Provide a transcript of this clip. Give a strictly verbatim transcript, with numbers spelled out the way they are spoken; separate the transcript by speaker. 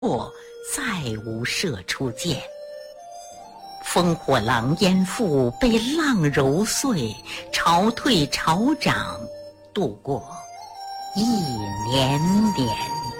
Speaker 1: 过，再无射出箭。烽火狼烟覆，被浪揉碎，潮退潮涨，度过一年年。